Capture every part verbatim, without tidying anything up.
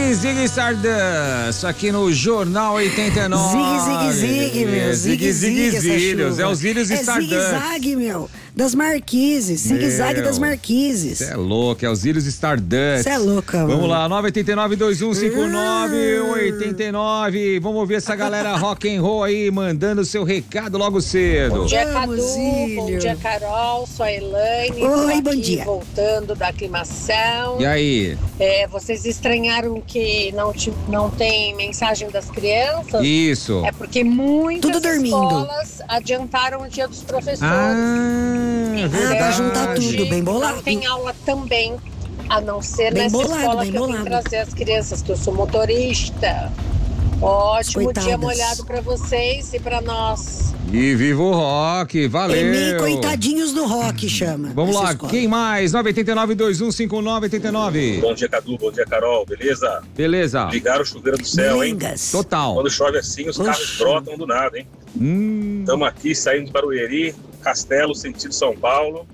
Zig Zig Stardust, aqui no Jornal oitenta e nove. Zig Zig Zig, meu. Zig Zig Zílios, é os Zílios é Stardust. É zigue-zague, meu. Das Marquises, zigue-zague das Marquises. Você é louco, é os Zílios Stardust. Você é louca, mano. Vamos lá, nove oito nove, dois um cinco nove, oito nove. Vamos ouvir essa galera rock and roll aí, mandando seu recado logo cedo. Bom dia, Cadu. Zílio. Bom dia, Carol. Sou a Elaine. Oi, Tô bom aqui dia. voltando da aclimação. E aí? É, vocês estranharam que não, te, não tem mensagem das crianças? Isso. É porque muitas Tudo dormindo. escolas adiantaram o dia dos professores. Ah, Ah, pra juntar tudo, bem bolado. Não tem aula também, a não ser Bem nessa bolado, escola bem que eu vim bolado. trazer as crianças, que eu sou motorista. Ótimo Coitadas. dia molhado pra vocês e pra nós. E viva o rock, valeu. Emei coitadinhos do rock, chama. Vamos essa lá, escola. quem mais? nove oito nove, dois um cinco nove, oito nove. Bom dia, Cadu. Bom dia, Carol. Beleza? Beleza. Ligaram o chuveiro do céu, hein? Melengas. Total. Quando chove assim, os carros Oxa. brotam do nada, hein? Hum, Estamos aqui saindo de Barueri, Castelo, sentido São Paulo.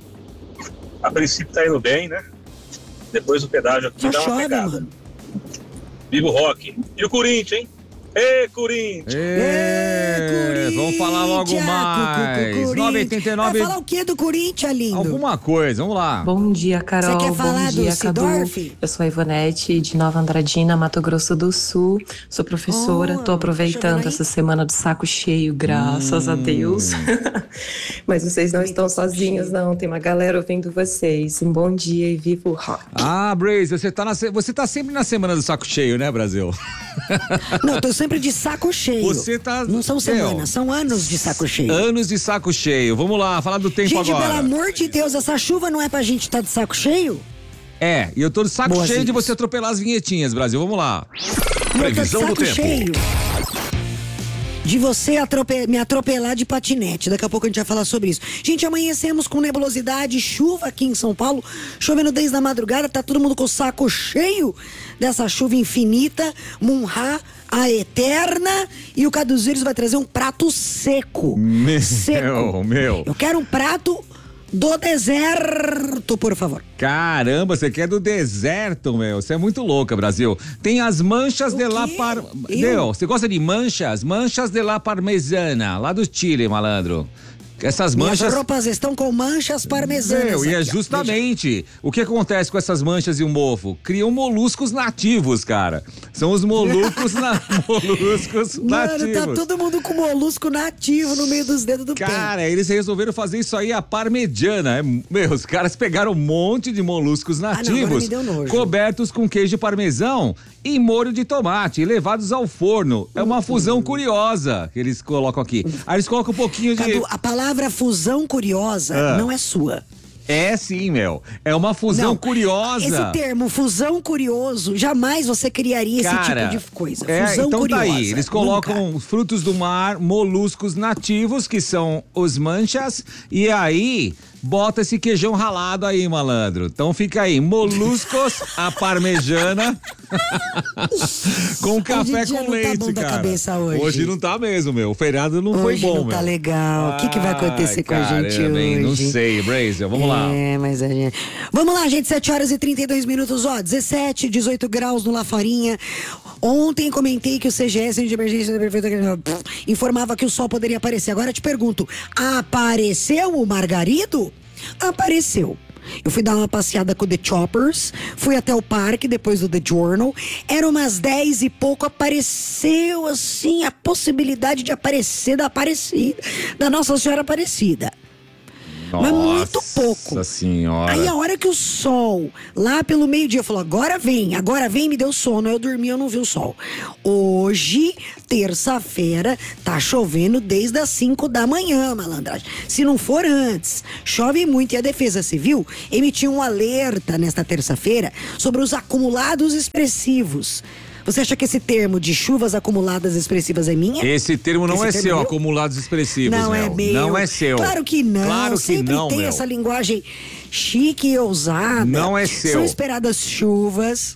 A princípio tá indo bem, né? Depois o pedágio aqui Só dá uma chove, pegada. mano. Viva o rock. E o Corinthians, hein? Ê, Corinthians! é, vamos falar logo Corinthians, mais. Corinthians. nove oito nove. Vai falar o que do Corinthians, lindo? Alguma coisa, vamos lá. Bom dia, Carol. Você quer falar Bom dia, do Cadu. Sidorf? Eu sou a Ivonete, de Nova Andradina, Mato Grosso do Sul. Sou professora, Oh, tô tá aproveitando chovendo aí? essa semana do saco cheio, graças Hum. a Deus. Mas vocês não estão sozinhos, não. Tem uma galera ouvindo vocês. Um bom dia e viva o rock. Ah, Braze, você tá, na, se- você tá sempre na semana do saco cheio, né, Brasil? Não, tô sempre de saco cheio. Você tá- Não são Meu. semanas, são anos de saco cheio. Anos de saco cheio. Vamos lá, falar do tempo Gente, agora. pelo amor de Deus, essa chuva não é pra gente estar de saco cheio? É, e eu tô de saco Boas cheio de dicas. você atropelar as vinhetinhas, Brasil. Vamos lá. Eu tô de Previsão do saco tempo. cheio de você atrope- me atropelar de patinete. Daqui a pouco a gente vai falar sobre isso. Gente, amanhecemos com nebulosidade, chuva aqui em São Paulo, chovendo desde a madrugada, tá todo mundo com o saco cheio dessa chuva infinita. Munhá, a eterna, e o Caduzeiros vai trazer um prato seco. Meu, seco. meu. Eu quero um prato do deserto, por favor. Caramba, você quer do deserto, meu. Você é muito louca, Brasil. Tem as manchas O de la quê? par... Eu? Meu, você gosta de manchas? Manchas de la parmesana, lá do Chile, malandro. Essas Minhas manchas... roupas estão com manchas parmesanas. Meu, e é aqui, ó. justamente o que acontece com essas manchas e o mofo? Criam moluscos nativos, cara. São os moluscos, na... moluscos Mano, nativos. tá todo mundo com molusco nativo no meio dos dedos do pé. Cara, eles resolveram fazer isso aí a parmegiana. É, meu, os caras pegaram um monte de moluscos não, agora nativos, me deu nojo. cobertos com queijo parmesão e molho de tomate, e levados ao forno. É uma fusão curiosa que eles colocam aqui. Aí eles colocam um pouquinho de... Cadu, a palavra fusão curiosa Ah. não é sua. É sim, meu. É uma fusão Não, curiosa. Esse termo, fusão curioso, jamais você criaria esse Cara, tipo de coisa. é, Fusão então curiosa. tá aí, eles colocam Nunca. frutos do mar, moluscos nativos, que são os manchas, e aí bota esse queijão ralado aí, malandro. Então fica aí, moluscos à parmejana com café dia com não tá leite, bom da cara. cabeça hoje. Hoje não tá mesmo, meu. O feriado não foi Hoje bom, não meu. tá legal. O que, que vai acontecer Ai, com a gente caramba, hoje? hein? Não sei, Brazel, vamos lá. É, mas a gente... Vamos lá, gente, sete horas e trinta e dois minutos, ó, dezessete, dezoito graus no La Farinha. Ontem comentei que o C G S de emergência da prefeitura informava que o sol poderia aparecer. Agora eu te pergunto, apareceu o Margarido? Apareceu. Eu fui dar uma passeada com o The Choppers, fui até o parque depois do The Journal. Era umas dez e pouco, apareceu assim a possibilidade de aparecer da Aparecida, da Nossa Senhora Aparecida. Mas muito pouco. Nossa senhora. Aí a hora que o sol, lá pelo meio-dia, falou, agora vem, agora vem, me deu sono. Eu dormi, eu não vi o sol. Hoje, terça-feira, tá chovendo desde as cinco da manhã, malandragem. Se não for antes, chove muito. E a Defesa Civil emitiu um alerta nesta terça-feira sobre os acumulados expressivos. Você acha que esse termo de chuvas acumuladas expressivas é minha? Esse termo não Esse é termo seu, é meu? acumulados expressivos, Não meu. é meu. Não é seu. Claro que não. Claro que Sempre não, tem meu. essa linguagem chique e ousada. Não é seu. São esperadas chuvas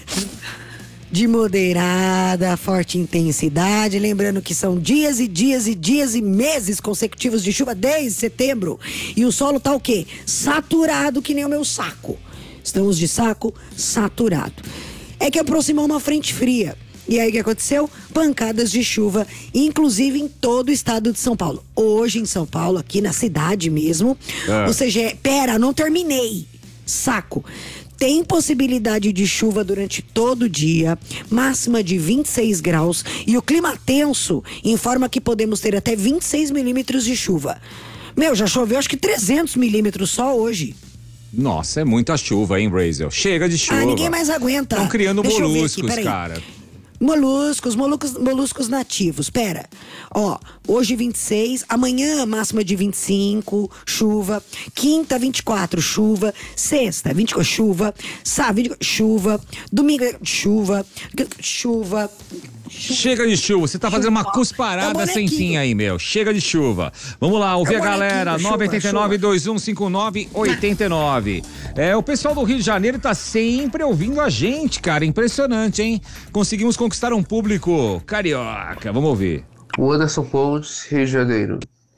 de moderada, forte intensidade. Lembrando que são dias e dias e dias e meses consecutivos de chuva desde setembro. E o solo tá o quê? Saturado, que nem o meu saco. Estamos de saco saturado. é que aproximou uma frente fria. E aí o que aconteceu? Pancadas de chuva, inclusive em todo o estado de São Paulo. Hoje em São Paulo, aqui na cidade mesmo, É. ou seja, pera, não terminei. Saco. Tem possibilidade de chuva durante todo o dia, máxima de vinte e seis graus, e o clima tenso informa que podemos ter até vinte e seis milímetros de chuva. Meu, já choveu acho que trezentos milímetros só hoje. Nossa, é muita chuva, hein, Brasil? Chega de chuva. Ah, ninguém mais aguenta. Estão criando Deixa eu ver aqui, moluscos, peraí. cara. Moluscos, moluscos, moluscos nativos. Pera. Ó, hoje vinte e seis, amanhã máxima de vinte e cinco, chuva. Quinta, vinte e quatro, chuva. Sexta, vinte e quatro, chuva. Sábado, vinte e quatro, chuva. Domingo, chuva. Chuva. Chega de chuva, você tá fazendo uma Chuva. cusparada É sem bonequinho. fim aí, meu. Chega de chuva. Vamos lá, ouvir É a galera. bonequinho, nove oito nove, dois um cinco nove, oito nove. É, o pessoal do Rio de Janeiro tá sempre ouvindo a gente, cara. Impressionante, hein? Conseguimos conquistar um público carioca. Vamos ouvir. O Anderson Pontes, Rio de Janeiro.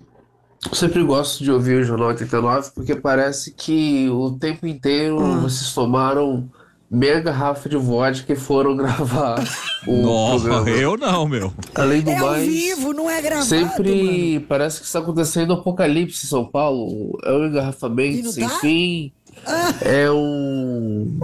Eu sempre gosto de ouvir o Jornal oitenta e nove porque parece que o tempo inteiro vocês tomaram meia garrafa de vodka e foram gravar o Nossa, programa. eu não, meu. Além do É ao mais, vivo, não é gravado, sempre mano. parece que está acontecendo um apocalipse em São Paulo. É um E engarrafamento não sem tá? fim. É um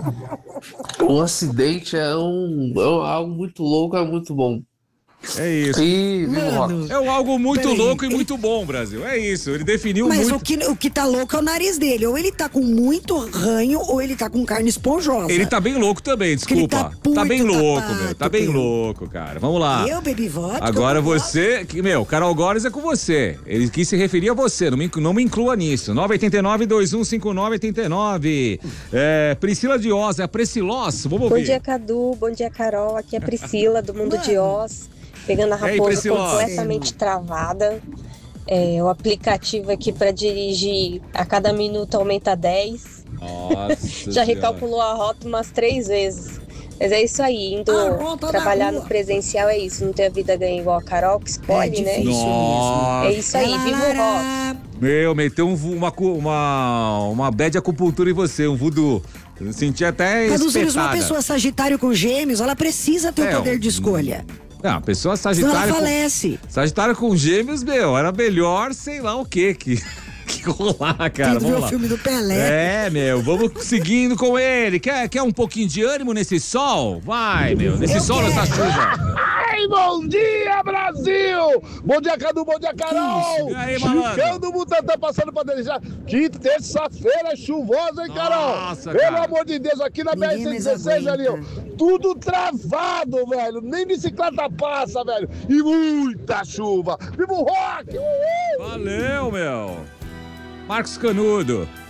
um acidente, é um, é um- algo muito louco, é muito bom. É isso. E viva o rock. Mano, É um algo muito Peraí, louco e ele- muito bom, Brasil. É isso. Ele definiu mas muito. o que, o que tá louco é o nariz dele. Ou ele tá com muito ranho, ou ele tá com carne esponjosa. Ele tá bem louco também, Porque ele desculpa. tá Tá bem muito louco, tapado, meu. Tá bem meu. louco, cara. Vamos lá. Eu bebi vodka. Agora eu você, que, meu, Carol Góes é com você. Ele quis se referir a você, não me, não me inclua nisso. nove oito nove, dois um cinco nove, oito nove. É, Priscila de Oz, é a Precilós. Vamos Bom ouvir. dia, Cadu. Bom dia, Carol. Aqui é a Priscila, do Mundo de Oz. Pegando a E aí, raposa Priscila? completamente travada. É, o aplicativo aqui para dirigir a cada minuto aumenta dez. Nossa Já Senhora. recalculou a rota umas três vezes. Mas é isso aí, indo A rota da trabalhar rua. no presencial é isso. Não ter a vida ganha igual a Carol, que escolhe, É né? difícil Nossa. É isso aí, viva o rock. Meu, meteu um, vu- uma, cu- uma, uma bad acupuntura em você, um voodoo. Eu senti até Cadu, se uma espetada. pessoa sagitário com gêmeos, ela precisa ter É, o poder um- de escolha. Não, a pessoa Senão ela sagitária com, falece. sagitária com gêmeos, meu, era melhor, sei lá o quê, que que rolar, cara. Tem que ver Vamos o lá. filme do Pelé. É, meu, vamos seguindo com ele. Quer, quer um pouquinho de ânimo nesse sol? Vai, meu, nesse Eu sol, quero. nessa chuva. Ai, bom dia, Brasil! Bom dia, Cadu, bom dia, Carol! E aí, malandro? Chicão do Butantã passando pra desejar. Que terça-feira chuvosa, hein, Carol? Nossa, Pelo cara. amor de Deus, aqui na B R Ninguém cento e mais dezesseis, aguenta. ali, ó. Tudo travado, velho. Nem bicicleta passa, velho. E muita chuva. Viva o rock! Uhul! Valeu, meu. Marcos Canudo.